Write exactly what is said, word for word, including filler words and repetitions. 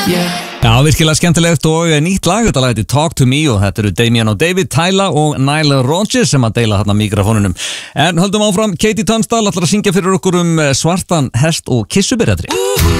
Já, virkilega skemmtilegt og nýtt lag, þetta lag heitir Talk to Me og þetta eru Damien og David, Tyla og Nile Rodgers sem að deila þarna mikrofónunum. En höldum áfram, Katie Tunstall ætlar að syngja fyrir okkur um svartan hest og kissubyrjadri.